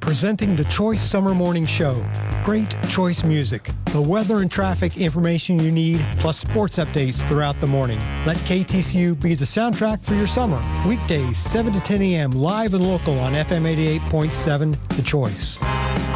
presenting the Choice Summer Morning Show. Great choice music, the weather and traffic information you need, plus sports updates throughout the morning. Let KTCU be the soundtrack for your summer. Weekdays, 7 to 10 a.m., live and local on FM 88.7, The Choice.